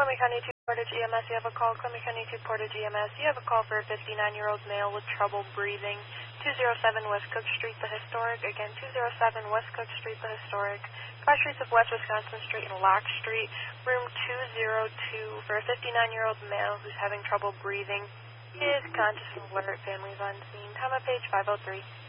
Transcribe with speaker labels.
Speaker 1: Columbia County 2 Portage EMS, you have a call. Columbia County 2 Portage EMS, you have a call for a 59-year-old male with trouble breathing. 207 West Cook Street, The Historic. Again, 207 West Cook Street, The Historic. 5 streets of West Wisconsin Street and Lock Street. Room 202 for a 59-year-old male who's having trouble breathing. He is conscious and alert. Families on scene. Time of page 503.